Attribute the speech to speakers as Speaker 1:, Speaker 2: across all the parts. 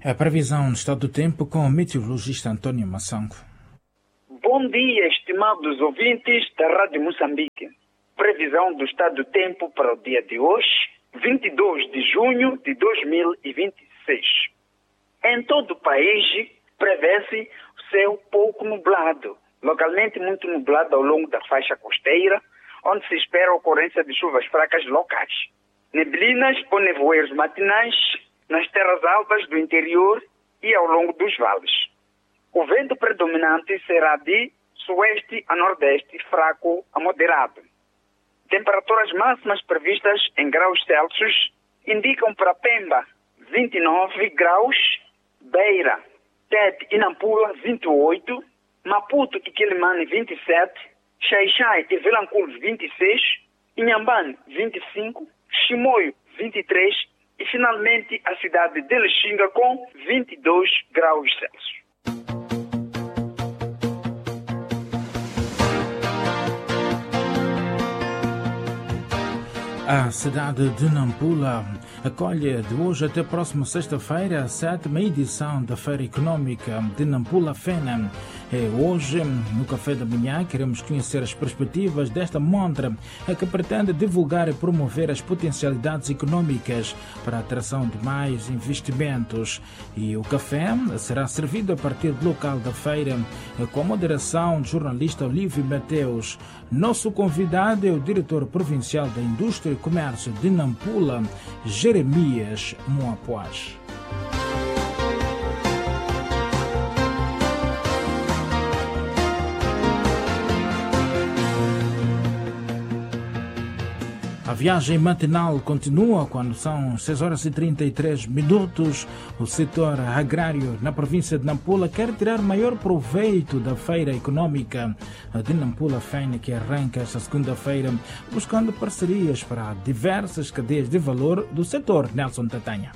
Speaker 1: A previsão do estado do tempo com o meteorologista Antônio Massango.
Speaker 2: Bom dia, estimados ouvintes da Rádio Moçambique. Previsão do estado do tempo para o dia de hoje, 22 de junho de 2026. Em todo o país, prevê-se o céu pouco nublado, localmente muito nublado ao longo da faixa costeira, onde se espera a ocorrência de chuvas fracas locais. Neblinas ou nevoeiros matinais nas terras altas do interior e ao longo dos vales. O vento predominante será de sueste a nordeste, fraco a moderado. Temperaturas máximas previstas em graus Celsius indicam para Pemba 29 graus, Beira, Tete e Nampula 28, Maputo e Quelimane 27, Xai-Xai e Vilanculo 26, Inhambane 25, Chimoio 23 e finalmente a cidade de Lixinga com 22 graus Celsius.
Speaker 1: A cidade de Nampula acolhe de hoje até a próxima sexta-feira a 7ª edição da Feira Econômica de Nampula FENA. Hoje, no café da manhã, queremos conhecer as perspectivas desta montra que pretende divulgar e promover as potencialidades econômicas para a atração de mais investimentos. E o café será servido a partir do local da feira com a moderação do jornalista Olívio Mateus. Nosso convidado é o diretor provincial da Indústria e Comércio de Nampula, Jeremias Moapuás. A viagem matinal continua quando são 6h33. O setor agrário na província de Nampula quer tirar maior proveito da Feira Econômica de Nampula FENA, que arranca esta segunda-feira, buscando parcerias para diversas cadeias de valor do setor. Nelson Tatanha.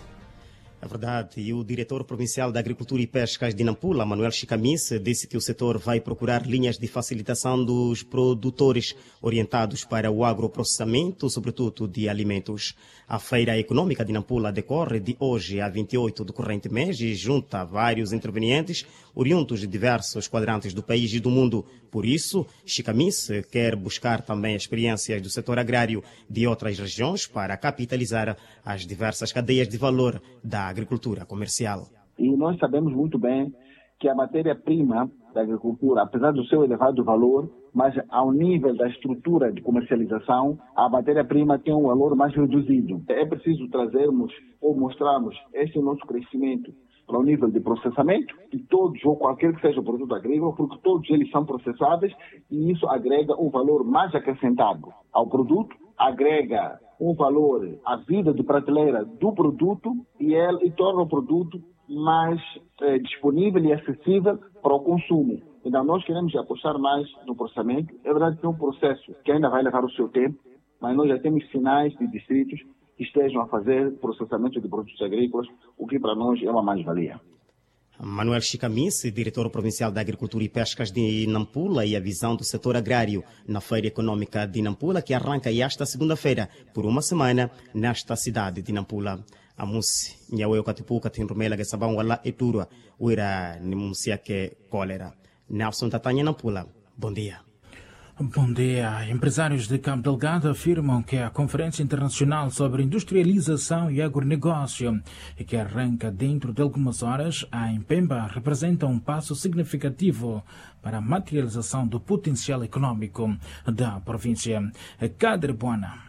Speaker 3: É verdade, e o diretor provincial da Agricultura e Pescas de Nampula, Manuel Chicamice, disse que o setor vai procurar linhas de facilitação dos produtores orientados para o agroprocessamento, sobretudo de alimentos. A Feira Econômica de Nampula decorre de hoje a 28 do corrente mês e junta vários intervenientes oriundos de diversos quadrantes do país e do mundo. Por isso, Chicamice quer buscar também experiências do setor agrário de outras regiões para capitalizar as diversas cadeias de valor da agricultura comercial.
Speaker 4: E nós sabemos muito bem que a matéria-prima da agricultura, apesar do seu elevado valor, mas ao nível da estrutura de comercialização, a matéria-prima tem um valor mais reduzido. É preciso trazermos ou mostrarmos esse nosso crescimento para o nível de processamento, de todos ou qualquer que seja o produto agrícola, porque todos eles são processáveis e isso agrega um valor mais acrescentado ao produto, agrega um valor à vida de prateleira do produto e torna o produto mais disponível e acessível para o consumo. Então nós queremos apostar mais no processamento. É verdade que é um processo que ainda vai levar o seu tempo, mas nós já temos sinais de distritos que estejam a fazer processamento de produtos agrícolas, o que para nós é uma mais-valia.
Speaker 3: Manuel Chicamice, diretor provincial da Agricultura e Pescas de Nampula, e a visão do setor agrário na Feira Econômica de Nampula, que arranca esta segunda-feira por uma semana nesta cidade de Nampula. Amusi nyawe katipuka tinrumela ke sabang wala eturwa uira nimusiake cólera. Nelson Tatanha, Nampula. Bom dia.
Speaker 1: Bom dia. Empresários de Cabo Delgado afirmam que a Conferência Internacional sobre Industrialização e Agronegócio, que arranca dentro de algumas horas em Pemba, representa um passo significativo para a materialização do potencial econômico da província. Cadre Buana.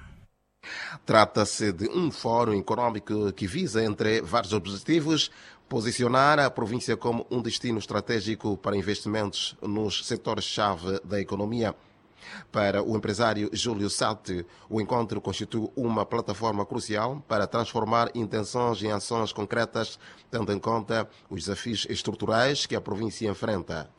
Speaker 5: Trata-se de um fórum econômico que visa, entre vários objetivos, posicionar a província como um destino estratégico para investimentos nos setores-chave da economia. Para o empresário Júlio Sati, o encontro constitui uma plataforma crucial para transformar intenções em ações concretas, tendo em conta os desafios estruturais que a província enfrenta.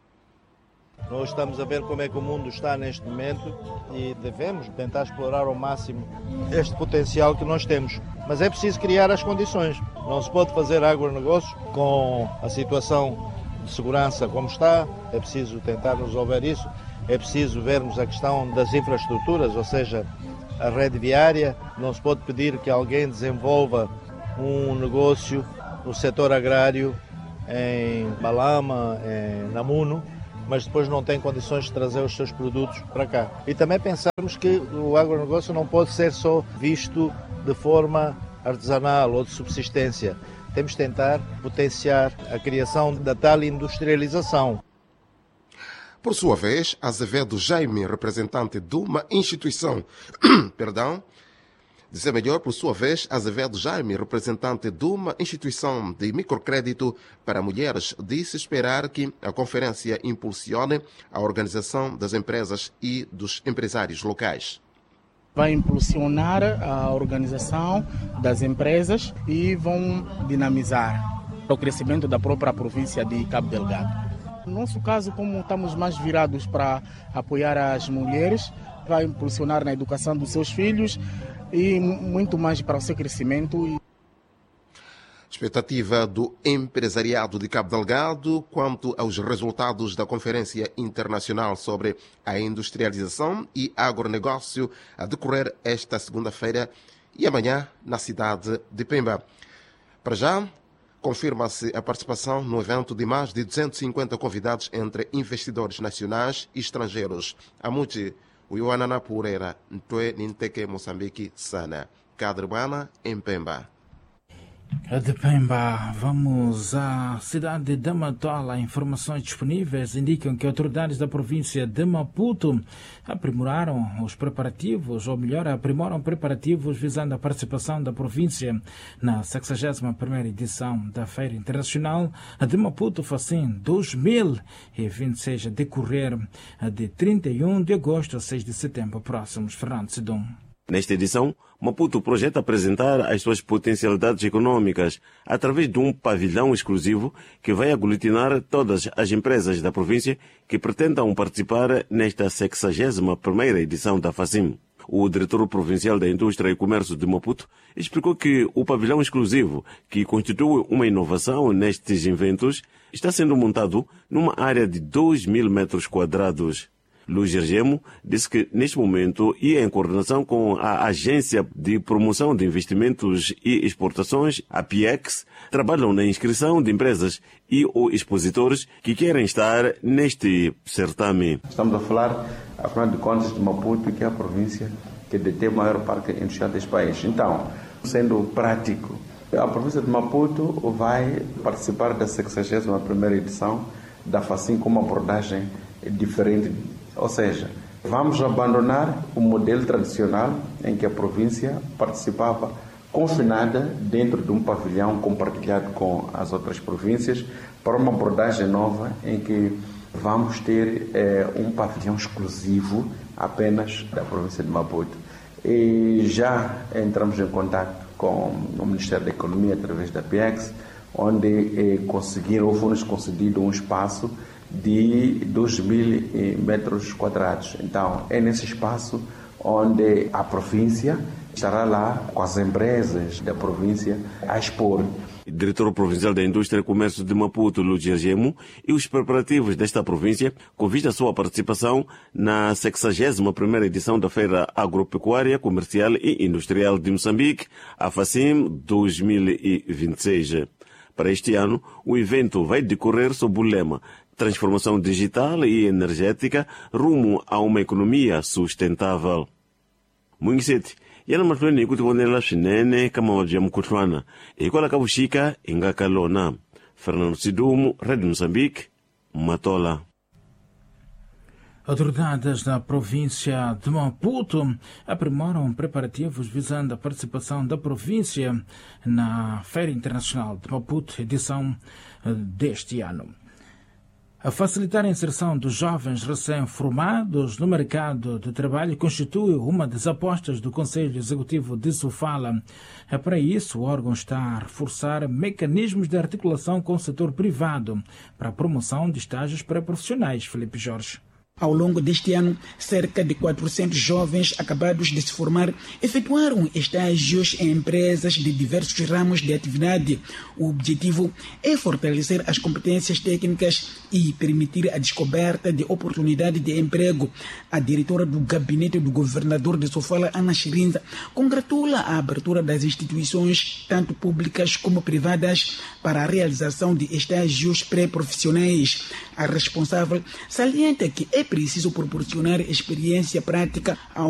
Speaker 6: Nós estamos a ver como é que o mundo está neste momento e devemos tentar explorar ao máximo este potencial que nós temos. Mas é preciso criar as condições. Não se pode fazer agronegócio com a situação de segurança como está. É preciso tentar resolver isso. É preciso vermos a questão das infraestruturas, ou seja, a rede viária. Não se pode pedir que alguém desenvolva um negócio no setor agrário, em Balama, em Namuno, mas depois não têm condições de trazer os seus produtos para cá. E também pensarmos que o agronegócio não pode ser só visto de forma artesanal ou de subsistência. Temos de tentar potenciar a criação da tal industrialização.
Speaker 5: Por sua vez, Azevedo Jaime, representante de uma instituição, por sua vez, Azevedo Jaime, representante de uma instituição de microcrédito para mulheres, disse esperar que a conferência impulsione a organização das empresas e dos empresários locais.
Speaker 7: Vai impulsionar a organização das empresas e vão dinamizar o crescimento da própria província de Cabo Delgado. No nosso caso, como estamos mais virados para apoiar as mulheres, vai impulsionar na educação dos seus filhos e muito mais para o seu crescimento.
Speaker 5: Expectativa do empresariado de Cabo Delgado quanto aos resultados da Conferência Internacional sobre a Industrialização e Agronegócio a decorrer esta segunda-feira e amanhã na cidade de Pemba. Para já, confirma-se a participação no evento de mais de 250 convidados entre investidores nacionais e estrangeiros. Amuti, o Ioanana Pureira, Ntue Ninteke Moçambique, Sana. Cadrebana, em Pemba.
Speaker 1: De Pemba, vamos à cidade de Damatola. Informações disponíveis indicam que autoridades da província de Maputo aprimoram preparativos visando a participação da província na 61ª edição da Feira Internacional de Maputo Facim 2026, a decorrer de 31 de agosto a 6 de setembro próximos. Fernando Sidom.
Speaker 8: Nesta edição, Maputo projeta apresentar as suas potencialidades econômicas através de um pavilhão exclusivo que vai aglutinar todas as empresas da província que pretendam participar nesta 61ª edição da FACIM. O diretor provincial da Indústria e Comércio de Maputo explicou que o pavilhão exclusivo, que constitui uma inovação nestes eventos, está sendo montado numa área de 2.000 metros quadrados. Luís Gergemo disse que, neste momento, e em coordenação com a Agência de Promoção de Investimentos e Exportações, a PIEX, trabalham na inscrição de empresas e ou expositores que querem estar neste certame.
Speaker 9: Estamos a falar, afinal de contas, de Maputo, que é a província que detém o maior parque industrial deste país. Então, sendo prático, a província de Maputo vai participar da 61ª edição da FACIM com uma abordagem diferente. Ou seja, vamos abandonar o modelo tradicional em que a província participava confinada dentro de um pavilhão compartilhado com as outras províncias para uma abordagem nova em que vamos ter um pavilhão exclusivo apenas da província de Maputo. E já entramos em contato com o Ministério da Economia através da PIEX, onde foi-nos concedido um espaço de 2.000 metros quadrados. Então, é nesse espaço onde a província estará lá com as empresas da província a expor.
Speaker 8: Diretor provincial da Indústria e Comércio de Maputo, Luís Gergemo, e os preparativos desta província com vista à sua participação na 61ª edição da Feira Agropecuária, Comercial e Industrial de Moçambique, a FACIM 2026. Para este ano, o evento vai decorrer sob o lema Transformação Digital e Energética rumo a uma economia sustentável. Muinseti, yana matuleni kuti vonela swinene kama mabya mkutlwana. Ikola kabushika ingakalona. Fernando Sidumu, Rádio Moçambique, Matola.
Speaker 1: Autoridades da província de Maputo aprimoram preparativos visando a participação da província na Feira Internacional de Maputo, edição deste ano. A facilitar a inserção dos jovens recém-formados no mercado de trabalho constitui uma das apostas do Conselho Executivo de Sofala. Para isso, o órgão está a reforçar mecanismos de articulação com o setor privado para a promoção de estágios pré-profissionais. Felipe Jorge.
Speaker 10: Ao longo deste ano, cerca de 400 jovens acabados de se formar efetuaram estágios em empresas de diversos ramos de atividade. O objetivo é fortalecer as competências técnicas e permitir a descoberta de oportunidades de emprego. A diretora do gabinete do governador de Sofala, Ana Chirinza, congratula a abertura das instituições, tanto públicas como privadas, para a realização de estágios pré-profissionais. A responsável salienta que é preciso proporcionar experiência prática ao